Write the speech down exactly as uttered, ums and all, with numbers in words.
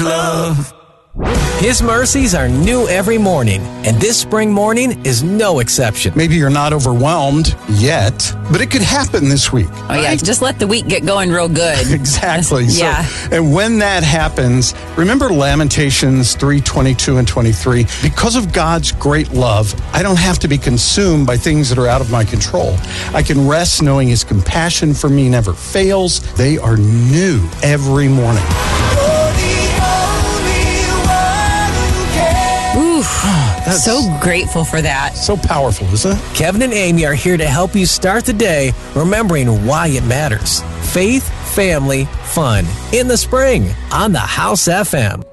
love. His mercies are new every morning, and this spring morning is no exception. Maybe you're not overwhelmed yet, but it could happen this week. Oh, yeah. Just let the week get going real good. Exactly. Yeah. So, and when that happens, remember Lamentations three twenty-two and twenty-three. Because of God's great love, I don't have to be consumed by things that are out of my control. I can rest knowing His compassion for me never fails. They are new every morning. That's so grateful for that. So powerful, isn't it? Kevin and Amy are here to help you start the day remembering why it matters. Faith, family, fun in the spring on the House F M.